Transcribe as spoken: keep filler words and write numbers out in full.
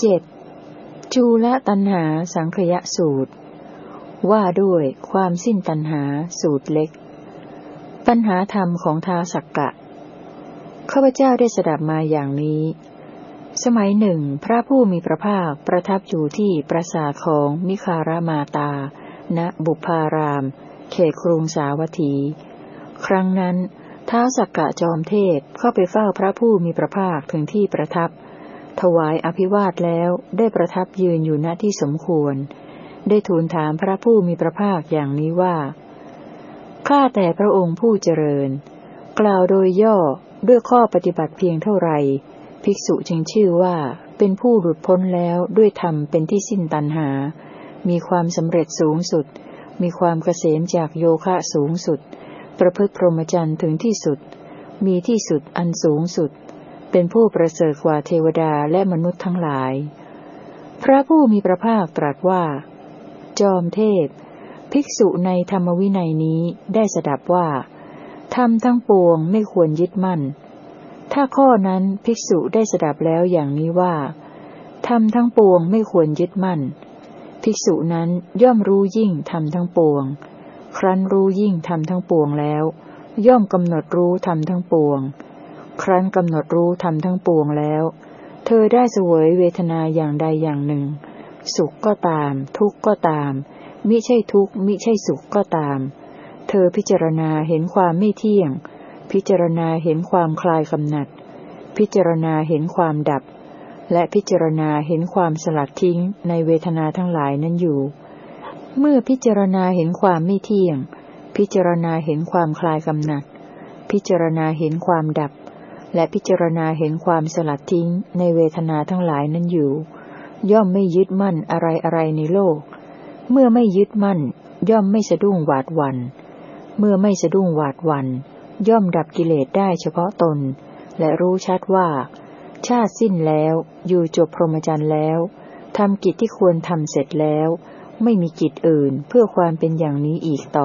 เจ็ดจูลตัณหาสังคยสูตรว่าด้วยความสิ้นตัณหาสูตรเล็กปัญหาธรรมของท้าวสักกะข้าพเจ้าได้สดับมาอย่างนี้สมัยหนึ่งพระผู้มีพระภาคประทับอยู่ที่ปราสาทของมิคารมาตาณบุพารามเขตกรุงสาวัตถีครั้งนั้นท้าวสักกะจอมเทพเข้าไปเฝ้าพระผู้มีพระภาคถึงที่ประทับถวายอภิวาทแล้วได้ประทับยืนอยู่ณที่สมควรได้ทูลถามพระผู้มีพระภาคอย่างนี้ว่าข้าแต่พระองค์ผู้เจริญกล่าวโดยย่อด้วยข้อปฏิบัติเพียงเท่าไรภิกษุจึงชื่อว่าเป็นผู้หลุดพ้นแล้วด้วยธรรมเป็นที่สิ้นตัณหามีความสำเร็จสูงสุดมีความเกษมจากโยคะสูงสุดประพฤติพรหมจรรย์ถึงที่สุดมีที่สุดอันสูงสุดเป็นผู้ประเสริฐกว่าเทวดาและมนุษย์ทั้งหลายพระผู้มีพระภาคตรัสว่าจอมเทพภิกษุในธรรมวินัยนี้ได้สดับว่าธรรมทั้งปวงไม่ควรยึดมั่นถ้าข้อนั้นภิกษุได้สดับแล้วอย่างนี้ว่าธรรมทั้งปวงไม่ควรยึดมั่นภิกษุนั้นย่อมรู้ยิ่งธรรมทั้งปวงครั้นรู้ยิ่งธรรมทั้งปวงแล้วย่อมกำหนดรู้ธรรมทั้งปวงครั้นกำหนดรู้ธรรมทั้งปวงแล้วเธอได้เสวยเวทนาอย่างใดอย่างหนึ่งสุขก็ตามทุกข์ก็ตามมิใช่ทุกข์มิใช่สุขก็ตามเธอพิจารณาเห็นความไม่เที่ยงพิจารณาเห็นความคลายกำหนัดพิจารณาเห็นความดับและพิจารณาเห็นความสลัดทิ้งในเวทนาทั้งหลายนั้นอยู่เมื่อพิจารณาเห็นความไม่เที่ยงพิจารณาเห็นความคลายกำหนัดพิจารณาเห็นความดับและพิจารณาเห็นความสลัดทิ้งในเวทนาทั้งหลายนั้นอยู่ย่อมไม่ยึดมั่นอะไรอะไรในโลกเมื่อไม่ยึดมั่นย่อมไม่สะดุ้งหวาดหวั่นเมื่อไม่สะดุ้งหวาดหวั่นย่อมดับกิเลสได้เฉพาะตนและรู้ชัดว่าชาติสิ้นแล้วอยู่จบพรหมจรรย์แล้วทำกิจที่ควรทำเสร็จแล้วไม่มีกิจอื่นเพื่อความเป็นอย่างนี้อีกต่อ